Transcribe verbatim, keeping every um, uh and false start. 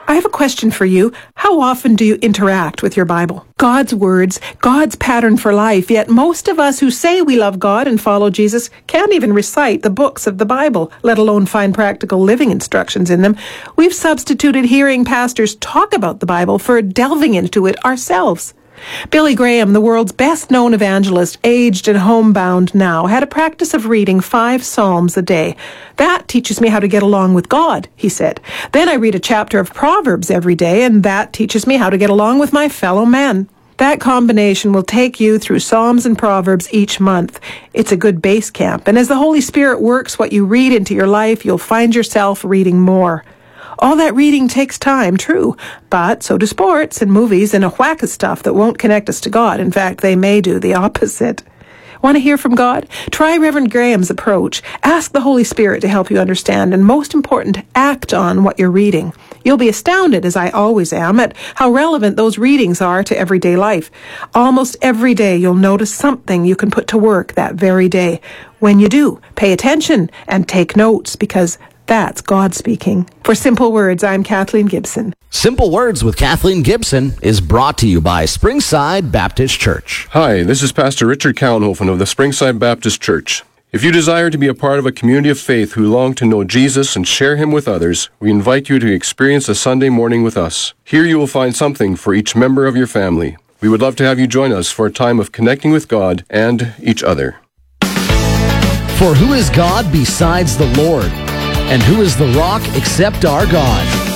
I have a question for you. How often do you interact with your Bible? God's words, God's pattern for life, yet most of us who say we love God and follow Jesus can't even recite the books of the Bible, let alone find practical living instructions in them. We've substituted hearing pastors talk about the Bible for delving into it ourselves. Billy Graham, the world's best-known evangelist, aged and homebound now, had a practice of reading five psalms a day. That teaches me how to get along with God, he said. Then I read a chapter of Proverbs every day, and that teaches me how to get along with my fellow men. That combination will take you through Psalms and Proverbs each month. It's a good base camp, and as the Holy Spirit works what you read into your life, you'll find yourself reading more. All that reading takes time, true, but so do sports and movies and a whack of stuff that won't connect us to God. In fact, they may do the opposite. Want to hear from God? Try Reverend Graham's approach. Ask the Holy Spirit to help you understand, and most important, act on what you're reading. You'll be astounded, as I always am, at how relevant those readings are to everyday life. Almost every day you'll notice something you can put to work that very day. When you do, pay attention and take notes, because that's God speaking. For Simple Words, I'm Kathleen Gibson. Simple Words with Kathleen Gibson is brought to you by Springside Baptist Church. Hi, this is Pastor Richard Kaunhofen of the Springside Baptist Church. If you desire to be a part of a community of faith who long to know Jesus and share Him with others, we invite you to experience a Sunday morning with us. Here you will find something for each member of your family. We would love to have you join us for a time of connecting with God and each other. For who is God besides the Lord? And who is the rock except our God?